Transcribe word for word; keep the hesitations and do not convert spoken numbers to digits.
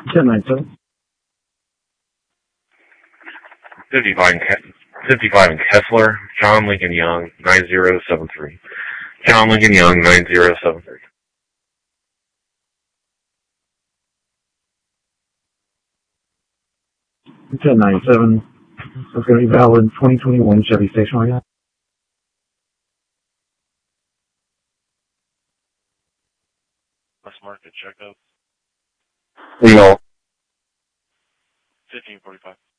ten nine seven. fifty-five in, Ke- fifty-five in Kessler, John Lincoln Young, nine zero seven three. John Lincoln Young, nine zero seven three. ten nine seven. That's going to be valid twenty twenty-one Chevy Station Wagon. West Market checkup. No. fifteen forty-five.